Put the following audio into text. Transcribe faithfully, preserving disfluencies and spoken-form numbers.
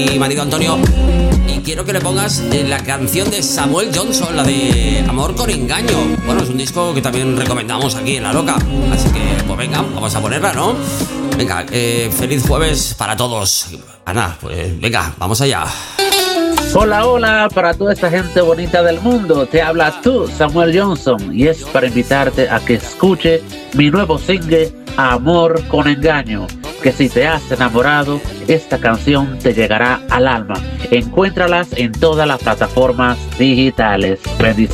mi marido Antonio. Y quiero que le pongas la canción de Samuel Johnson, la de Amor con engaño. Bueno, es un disco que también recomendamos aquí en La Loca. Así que, pues venga, vamos a ponerla, ¿no? Venga, eh, feliz jueves para todos. Ana, pues venga, vamos allá. Hola, hola, para toda esta gente bonita del mundo, te habla tú, Samuel Johnson, y es para invitarte a que escuche mi nuevo single, Amor con engaño, que si te has enamorado, esta canción te llegará al alma. Encuéntralas en todas las plataformas digitales. Bendiciones.